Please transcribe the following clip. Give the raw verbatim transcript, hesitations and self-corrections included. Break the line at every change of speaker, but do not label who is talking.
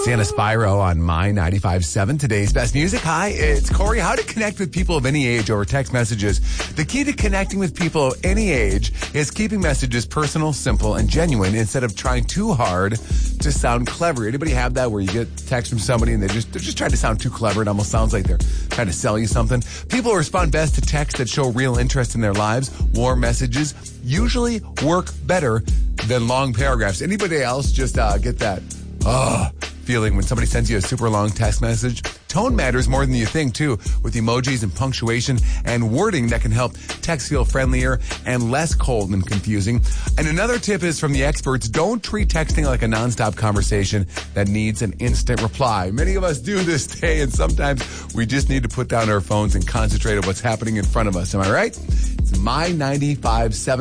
Santa Spyro on My ninety-five point seven. Today's best music. Hi, it's Corey. How to connect with people of any age over text messages. The key to connecting with people of any age is keeping messages personal, simple, and genuine instead of trying too hard to sound clever. Anybody have that where you get text from somebody and they just, they're just trying to sound too clever? It almost sounds like they're trying to sell you something. People respond best to texts that show real interest in their lives. Warm messages usually work better than long paragraphs. Anybody else just uh, get that uh, feeling when somebody sends you a super long text message? Tone matters more than you think, too, with emojis and punctuation and wording that can help text feel friendlier and less cold and confusing. And another tip is from the experts, don't treat texting like a nonstop conversation that needs an instant reply. Many of us do this day, and sometimes we just need to put down our phones and concentrate on what's happening in front of us. Am I right? It's My ninety-five point seven.